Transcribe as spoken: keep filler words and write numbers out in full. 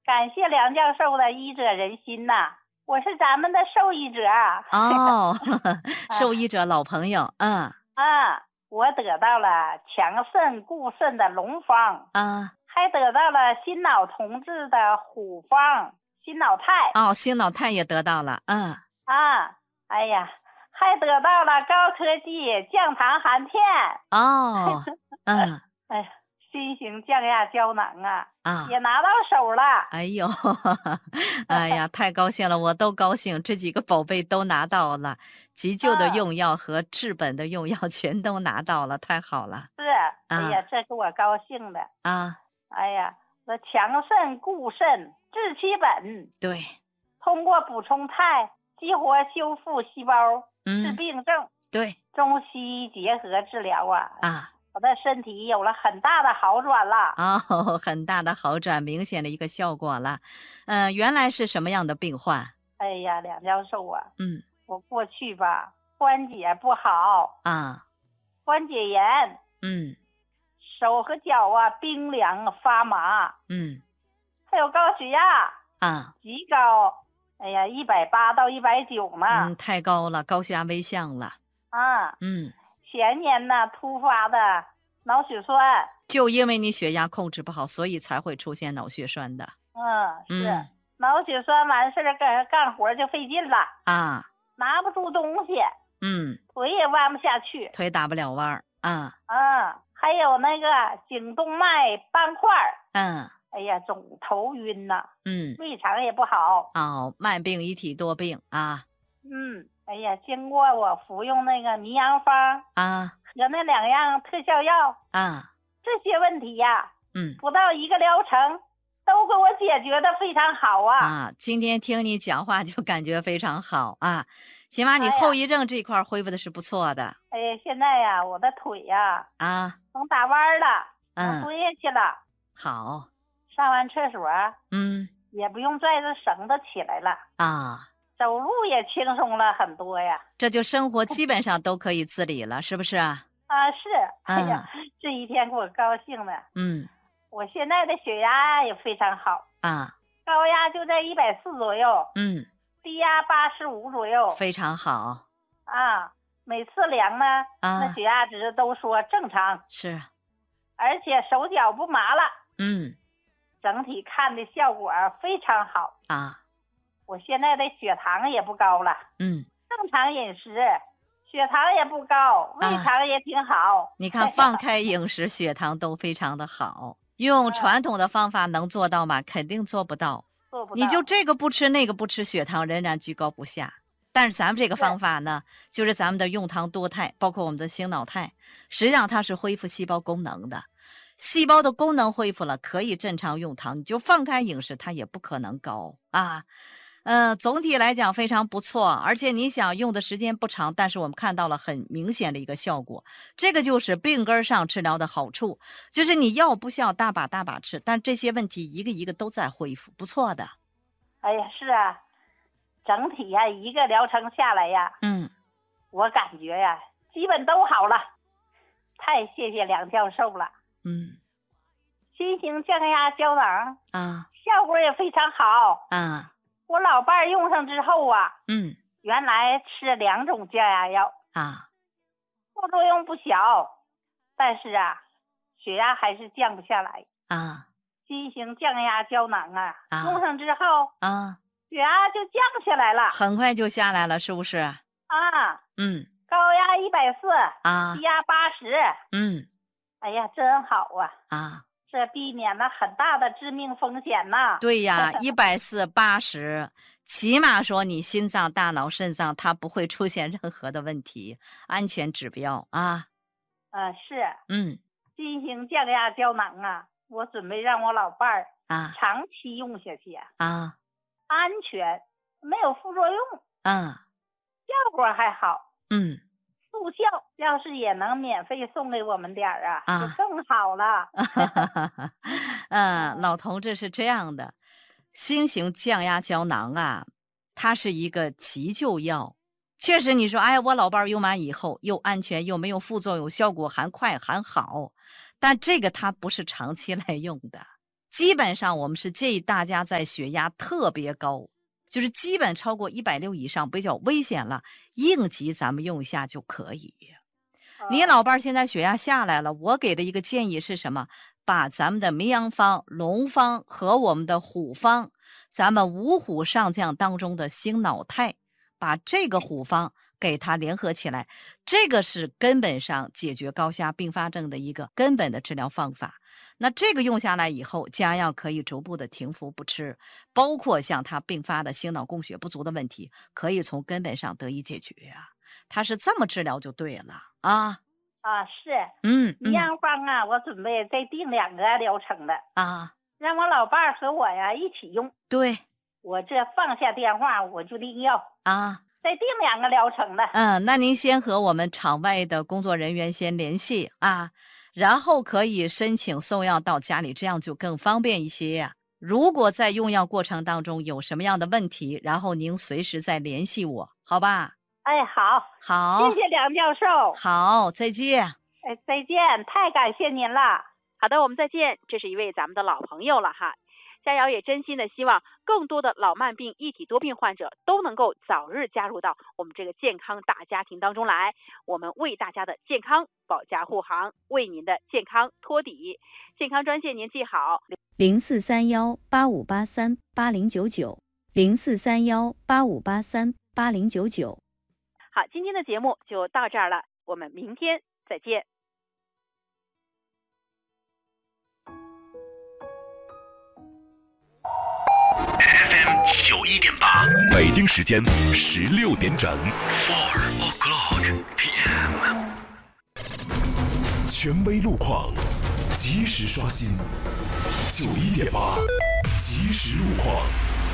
感谢梁教授的医者仁心呐、啊，我是咱们的受益者。 哦，受益者老朋友，嗯啊，我得到了强肾固肾的龙方啊， 还得到了心脑同治的虎方，心脑肽。 哦，心脑肽也得到了，嗯啊，哎呀，还得到了高科技降糖含片。 哦，嗯， 哎呀，新型降压胶囊啊， 啊， 也拿到手了。 哎呦，哎呀，太高兴了，我都高兴，这几个宝贝都拿到了，急救的用药和治本的用药全都拿到了，太好了。 是，哎呀，这给我高兴的啊！ 哎呀，这强肾固肾治其本， 对， 通过补充钛，激活修复细胞， 嗯， 治病症。 对， 中西医结合治疗啊， 啊， 我的身体有了很大的好转了。 哦，很大的好转，明显的一个效果了。嗯、呃，原来是什么样的病患？ 哎呀，梁教授啊， 嗯， 我过去吧关节不好啊， 关节炎， 嗯， 手和脚啊冰凉发麻， 嗯， 还有高血压啊， 极高，哎呀，一百八到一百九呢， 嗯，太高了，高血压危象了。 啊， 嗯， 前年呢突发的脑血栓， 就因为你血压控制不好，所以才会出现脑血栓的。 嗯，是、 嗯、 脑血栓完事儿干干活就费劲了啊， 拿不出东西， 嗯， 腿也弯不下去， 腿打不了弯儿啊， 嗯，还有那个颈动脉斑块， 嗯， 哎呀，总头晕呐、啊， 嗯， 胃肠也不好， 哦，慢病一体多病啊， 嗯，哎呀，经过我服用那个迷阳方啊和那两样特效药啊， 这些问题呀， 嗯， 不到一个疗程都给我解决的非常好啊！ 啊，今天听你讲话就感觉非常好啊，起码你哎后遗症这块恢复的是不错的。 哎呀，现在呀，我的腿呀啊， 能打弯了， 嗯， 能蹲下去了。 好， 上完厕所， 嗯， 也不用拽着绳子起来了啊， 走路也轻松了很多呀。 这就生活基本上都可以自理了，是不是啊？ 啊，是，哎呀， 嗯， 这一天给我高兴的。 嗯， 我现在的血压也非常好啊， 高压就在一百四左右， 嗯， 低压八十五左右， 非常好啊。每次量呢， 啊， 那血压值都说正常， 是， 而且手脚不麻了， 嗯， 整体看的效果非常好啊。 我现在的血糖也不高了， 嗯， 正常饮食，血糖也不高，胃肠也挺好。 啊、你看，放开饮食，血糖都非常的好。用传统的方法能做到吗？肯定做不到。 做不到。 你就这个不吃那个不吃，血糖仍然居高不下。但是咱们这个方法呢，就是咱们的用糖多肽，包括我们的星脑肽，实际上它是恢复细胞功能的。细胞的功能恢复了，可以正常用糖，你就放开饮食，它也不可能高啊。嗯、呃，总体来讲非常不错，而且你想用的时间不长，但是我们看到了很明显的一个效果。这个就是病根上治疗的好处，就是你药不需要大把大把吃，但这些问题一个一个都在恢复，不错的。 哎呀，是啊，整体呀、啊，一个疗程下来呀， 嗯， 我感觉呀，基本都好了，太谢谢梁教授了。 嗯， 新型降压胶囊啊， 效果也非常好啊。 我老伴儿用上之后啊， 嗯， 原来吃两种降压药啊， 副作用不小，但是啊，血压还是降不下来啊。 新型降压胶囊啊， 啊用上之后啊， 血压就降下来了， 很快就下来了，是不是？ 啊， 嗯， 高压一百四啊， 低压八十， 嗯， 哎呀，真好啊！ 啊， 这避免了很大的致命风险呐。 对呀，一百四八十，起码说你心脏、大脑、肾脏它不会出现任何的问题，安全指标啊。 啊，是， 嗯， 新型降压胶囊啊，我准备让我老伴儿啊长期用下去啊， 安全，没有副作用， 嗯， 效果还好， 嗯， 速效，要是也能免费送给我们点儿啊， 啊就更好了。 嗯，老同志是这样的，新型降压胶囊啊，它是一个急救药。确实，你说，哎，我老伴儿用完以后又安全又没有副作用，效果还快还好，但这个它不是长期来用的。 基本上我们是建议大家在血压特别高，就是基本超过一百六以上比较危险了，应急咱们用一下就可以。你老伴儿现在血压下来了，我给的一个建议是什么？把咱们的绵阳方、龙方和我们的虎方，咱们五虎上将当中的星脑肽，把这个虎方给它联合起来，这个是根本上解决高血压并发症的一个根本的治疗方法。那这个用下来以后，家药可以逐步的停服不吃，包括像它并发的心脑供血不足的问题，可以从根本上得以解决啊。它是这么治疗就对了啊。 啊，是， 嗯， 绵阳方啊，我准备再定两个疗程的啊， 让我老伴儿和我呀一起用。 对， 我这放下电话我就订药啊， 再定两个疗程的。 嗯，那您先和我们场外的工作人员先联系啊，然后可以申请送药到家里，这样就更方便一些呀。如果在用药过程当中有什么样的问题，然后您随时再联系我，好吧？ 哎，好， 好， 谢谢梁教授。 好，再见。 哎，再见，太感谢您了。 好的，我们再见。这是一位咱们的老朋友了哈。佳瑶也真心的希望更多的老慢病、一体多病患者都能够早日加入到我们这个健康大家庭当中来。我们为大家的健康保驾护航，为您的健康托底。健康专线您记好： 零四三幺八五八三八零九九，零四三幺八五八三八零九九。 好，今天的节目就到这儿了，我们明天再见。 F M 九一点八，北京时间十六点整。Four o'clock P M。权威路况，及时刷新。九一点八，及时路况。